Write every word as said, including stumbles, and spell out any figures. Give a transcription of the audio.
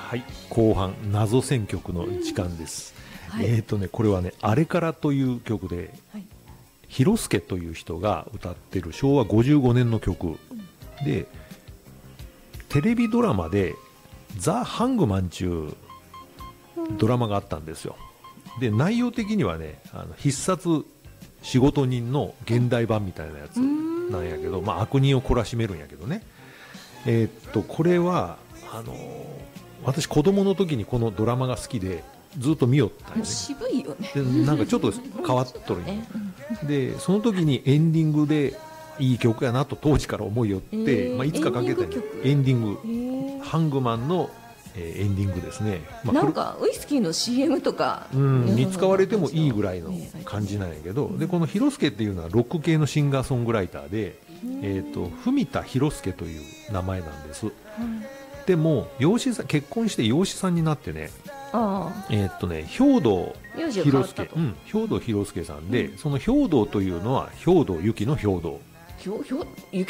はい、後半謎選曲の時間です、 はい、 えーとねこれはねあれからという曲で、はい、広助という人が歌ってるしょうわごじゅうごねんの曲、うん、でテレビドラマでザ・ハングマンちゅうドラマがあったんですよ。で内容的にはねあの必殺仕事人の現代版みたいなやつなんやけど、まあ、悪人を懲らしめるんやけどね、えー、っとこれはあのー、私子供の時にこのドラマが好きでずっと見よったんよね。 渋いよね。 でなんかちょっと変わっとるんよ、でその時にエンディングでいい曲やなと当時から思いよって、えーまあ、いつかかけたんよエンディング、えー、ハングマンの、えー、エンディングですね、 まあ、なんかウイスキーの シーエム とか、 うん、に使われてもいいぐらいの感じなんやけど、でこの広助っていうのはロック系のシンガーソングライターで、えー、と文田広助という名前なんです、うん、でも養子さん結婚して養子さんになってね、あえーっとね兵藤広助、うん、兵藤広助さんで、うん、その兵藤というのは兵藤由紀の兵藤、 ひょひょ雪